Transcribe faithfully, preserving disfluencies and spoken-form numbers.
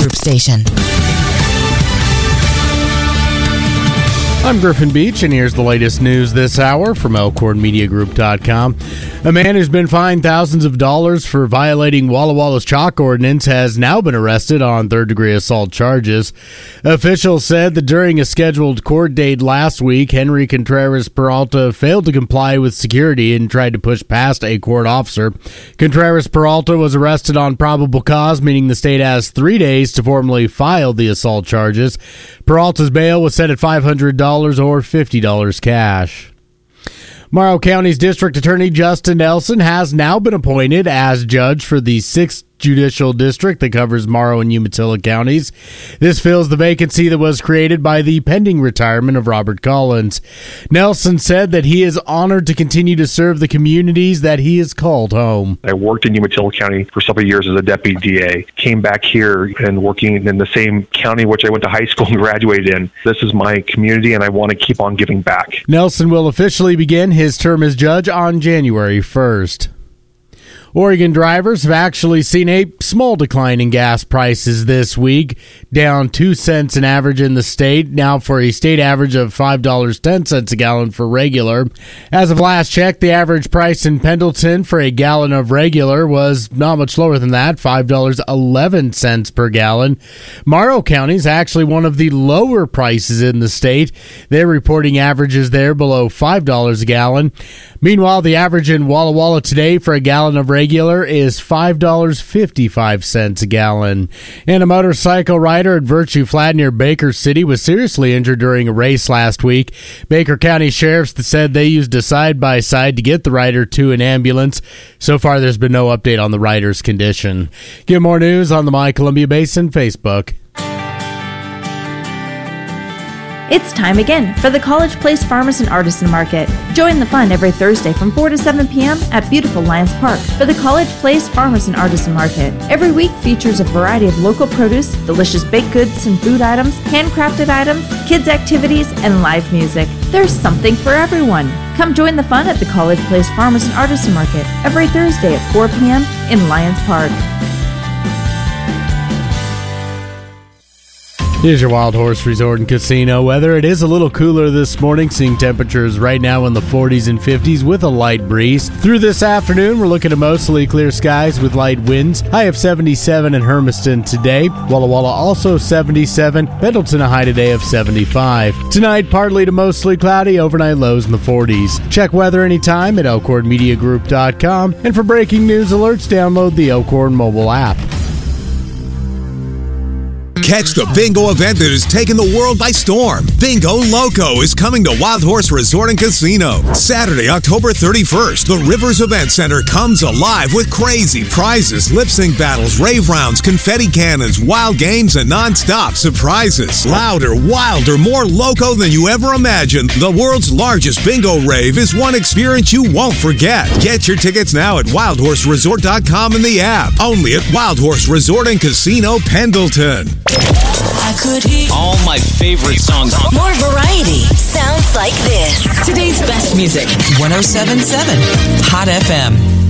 Group station. I'm Griffin Beach, and here's the latest news this hour from Elkhorn Media Group dot com. A man who's been fined thousands of dollars for violating Walla Walla's chalk ordinance has now been arrested on third-degree assault charges. Officials said that during a scheduled court date last week, Henry Contreras Peralta failed to comply with security and tried to push past a court officer. Contreras Peralta was arrested on probable cause, meaning the state has three days to formally file the assault charges. Peralta's bail was set at five hundred dollars or fifty dollars cash. Morrow County's District Attorney Justin Nelson has now been appointed as judge for the sixth Judicial District that covers Morrow and Umatilla counties. This fills the vacancy that was created by the pending retirement of Robert Collins. Nelson said that he is honored to continue to serve the communities that he has called home. I worked in Umatilla County for several years as a deputy D A. Came back here and working in the same county which I went to high school and graduated in. This is my community, and I want to keep on giving back. Nelson will officially begin his term as judge on January first. Oregon drivers have actually seen a small decline in gas prices this week, down two cents an average in the state, now for a state average of five dollars and ten cents a gallon for regular. As of last check, the average price in Pendleton for a gallon of regular was not much lower than that, five dollars and eleven cents per gallon. Morrow County is actually one of the lower prices in the state. They're reporting averages there below five dollars a gallon. Meanwhile, the average in Walla Walla today for a gallon of regular is five dollars and fifty-five cents a gallon. And a motorcycle rider at Virtue Flat near Baker City was seriously injured during a race last week. Baker County Sheriffs said they used a side-by-side to get the rider to an ambulance. So far, there's been no update on the rider's condition. Get more news on the My Columbia Basin Facebook. It's time again for the College Place Farmers and Artisan Market. Join the fun every Thursday from four to seven p.m. at beautiful Lions Park for the College Place Farmers and Artisan Market. Every week features a variety of local produce, delicious baked goods and food items, handcrafted items, kids' activities, and live music. There's something for everyone. Come join the fun at the College Place Farmers and Artisan Market every Thursday at four p.m. in Lions Park. Here's your Wild Horse Resort and Casino weather. It is a little cooler this morning, seeing temperatures right now in the forties and fifties with a light breeze. Through this afternoon, we're looking at mostly clear skies with light winds. High of seventy-seven in Hermiston today. Walla Walla also seventy-seven. Pendleton a high today of seventy-five. Tonight, partly to mostly cloudy, overnight lows in the forties. Check weather anytime at Elkhorn Media Group dot com. And for breaking news alerts, download the Elkhorn mobile app. Catch the bingo event that has taken the world by storm. Bingo Loco is coming to Wild Horse Resort and Casino. Saturday, October thirty-first, the Rivers Event Center comes alive with crazy prizes, lip sync battles, rave rounds, confetti cannons, wild games, and non-stop surprises. Louder, wilder, more loco than you ever imagined. The world's largest bingo rave is one experience you won't forget. Get your tickets now at wild horse resort dot com and the app. Only at Wild Horse Resort and Casino, Pendleton. I could hear all my favorite songs. More variety sounds like this. Today's best music. one oh seven point seven Hot F M.